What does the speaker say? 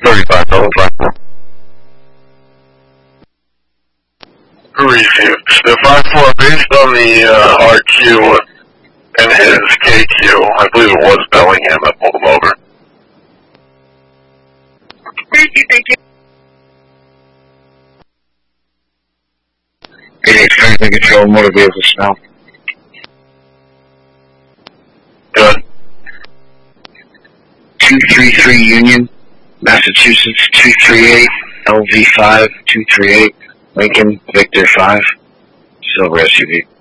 35, double 5-4. Review. The 5-4, based on the RQ and his KQ, I believe it was Bellingham that pulled him over. Thank you. Transit control, motor vehicle smell. Good. 233 Union, Massachusetts 238, LV5 238, Lincoln Victor 5, silver SUV.